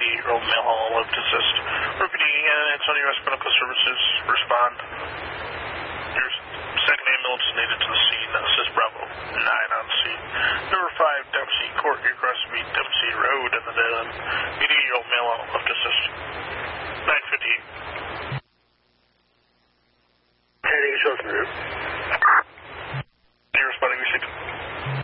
88-year-old male hall live to assist. Repeating again, it's on U.S. Medical Services. Respond. Your second ambulance is needed to the scene. Assist Bravo 9 on scene. Number 5, Dempsey Court, near Crescent Dempsey Road in the dead end. 88-year-old male hall live to assist. 958. Heading Southern Route.